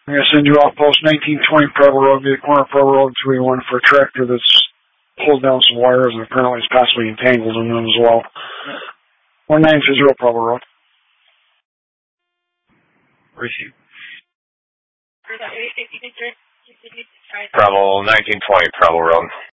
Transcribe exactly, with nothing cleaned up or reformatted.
I'm going to send you off post nineteen twenty Preble Road, via corner of Preble Road two eighty-one for a tractor that's pulled down some wires and apparently is possibly entangled in them as well. one nine two zero Preble Road. Receive. Preble nineteen twenty Preble Road.